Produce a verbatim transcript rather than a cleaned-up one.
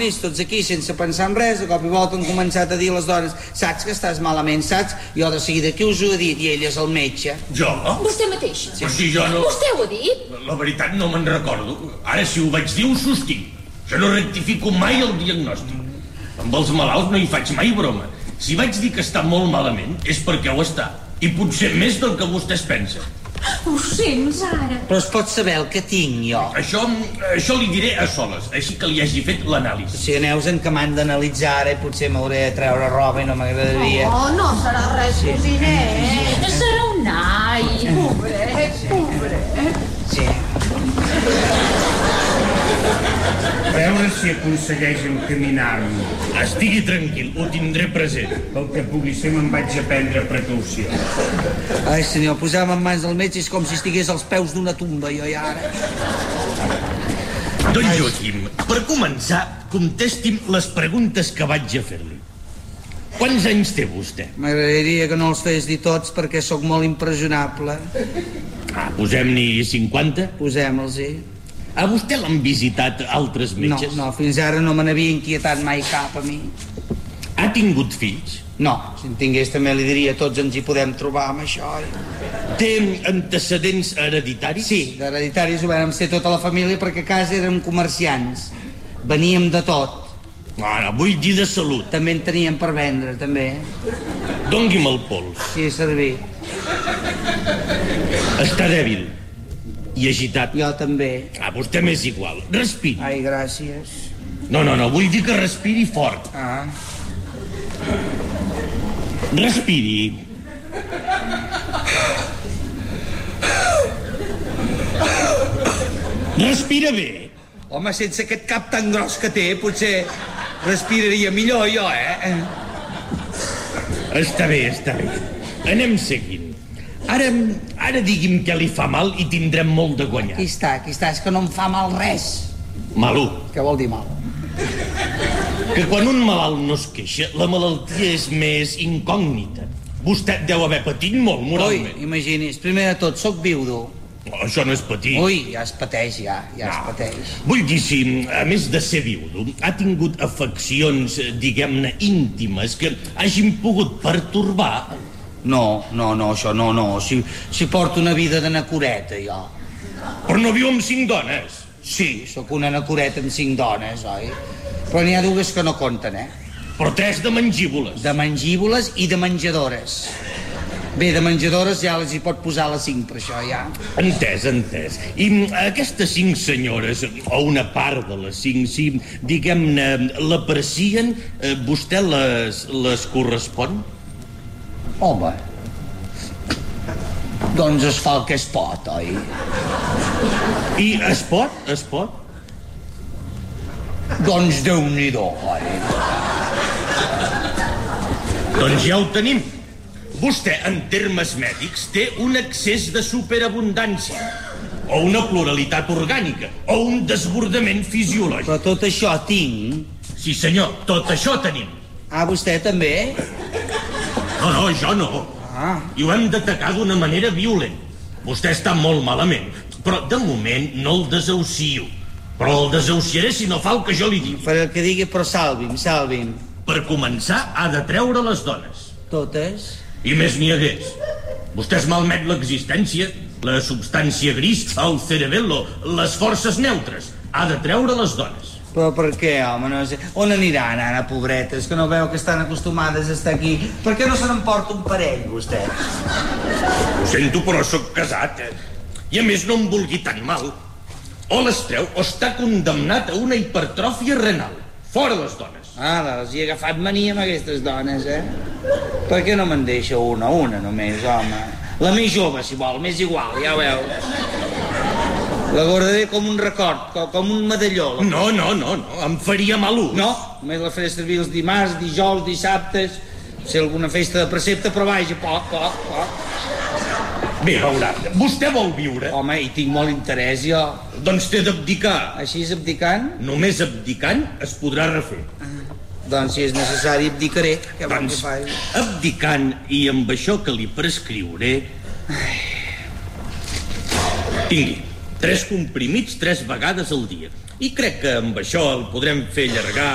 vist, tots aquí, sense pensar en res, de cop i volta han començat a dir les dones, saps que estàs malament, saps? Jo de seguida, qui us ho ha dit? I ell és el metge. Jo? Vostè mateix. Però si jo no... Vostè ho ha dit? La veritat no me'n recordo. Ara, si ho vaig dir, ho sostinc. Jo no rectifico mai el diagnòstic. Amb els malalts no hi faig mai broma. Si vaig dir que està molt malament, és perquè ho està. I potser més del que vostès pensen. Ho sents, ara? Però es pot saber el que tinc, jo. Això, això li diré a soles, així que li hagi fet l'anàlisi. Si aneus en que m'han d'analitzar ara i potser m'hauré de treure roba i no m'agradaria. Oh, no serà res, sí. Cosinet. Serà un ai. Pobret, pobret. Sí. A veure si aconsegueix encaminar-me. Estigui tranquil, ho tindré present. Pel que pugui ser me'n vaig a prendre precaució. Ai, senyor, posar-me en mans del metge és com si estigués als peus d'una tumba, jo ja ara. Don Joaquim, per començar, contesti'm les preguntes que vaig a fer-li. Quants anys té vostè? M'agradaria que no els fes dir tots perquè sóc molt impressionable. Ah, posem-n'hi cinquanta? Posem-los-hi. A vostè l'han visitat altres metges? No, no, fins ara no me n'havia inquietat mai cap a mi. Ha tingut fills? No, si en tingués també li diria tots ens hi podem trobar amb això. Té antecedents hereditaris? Sí, d'hereditaris ho vam ser tota la família perquè a casa érem comerciants. Veníem de tot. Ara, vull dir de salut. També en teníem per vendre, també. Doni'm el pols. Sí, servir. Està dèbil. I agitat. Jo també. Ah, vostè m'és igual. Respiri. Ai, gràcies. No, no, no, vull dir que respiri fort. Ah. Respiri. Respira bé. Home, sense aquest cap tan gros que té, potser respiraria millor jo, eh? Està bé, està bé. Anem seguint. Ara, ara digui'm què li fa mal i tindrem molt de guanyar. Aquí està, aquí està, és que no em fa mal res. Malú. Què vol dir mal? Que quan un malalt no es queixa, la malaltia és més incògnita. Vostè deu haver patit molt moralment. Ui, imagini's, primer de tot, sóc viudo. Oh, això no és patir. Ui, ja es pateix, ja, ja no. es pateix. Vull dir, si, a més de ser viudo, ha tingut afeccions, diguem-ne, íntimes que hagin pogut pertorbar... No, no, no, això no, no. Si, si porto una vida de nacoreta, jo. Però no viu amb cinc dones? Sí, sóc una nacoreta amb cinc dones, oi? Però n'hi ha dues que no compten, eh? Però tres de mangívoles. De mangívoles i de menjadores. Bé, de menjadores ja les hi pot posar a les cinc, per això, ja. Entès, entès. I aquestes cinc senyores, o una part de les cinc, si, diguem-ne, l'aprecien, vostè les, les correspon? Home, doncs es fa el que es pot, oi? I es pot? Es pot? Doncs Déu-n'hi-do, oi? Doncs ja ho tenim. Vostè, en termes mèdics, té un excés de superabundància, o una pluralitat orgànica, o un desbordament fisiològic. Però tot això tinc. Sí, senyor, tot això tenim. Ah, vostè també? No, no, jo no. Ah. I ho hem d'atacar d'una manera violent. Vostè està molt malament, però de moment no el desahucio. Però el desahuciaré si no fa el que jo li digui. Faré el que digui, però salvi'm, salvi'm. Per començar, ha de treure les dones. Totes? I més n'hi hagués. Vostè es malmet l'existència, la substància gris, el cerebello, les forces neutres. Ha de treure les dones. Però per què, home? No sé. On aniran, ara, pobretes, que no veu que estan acostumades a estar aquí? Per què no se n'emporta un parell, vostè? Ho sento, però sóc casat, eh? I a més no em vulgui tan mal. O les treu o està condemnat a una hipertròfia renal. Fora les dones. Ah, les hi he agafat mania amb aquestes dones, eh? Per què no me'n deixa una, una només, home? La més jove, si vol, m'és igual, ja ho veu. La guardaré com un record, com, com un medalló. No, no, no, no, em faria mal ús. No, només la faré servir els dimarts, dijous, dissabtes, si alguna festa de precepte, però vaja, poc, poc, poc. Bé, veurà, vostè vol viure? Home, hi tinc molt interès, jo. Doncs té d'abdicar. Així és abdicant? Només abdicant es podrà refer. Ah, doncs si és necessari abdicaré. Què vol doncs, que faci? Abdicant i amb això que li prescriuré... Ai. Tingui. Tres comprimits tres vegades al dia. I crec que amb això el podrem fer allargar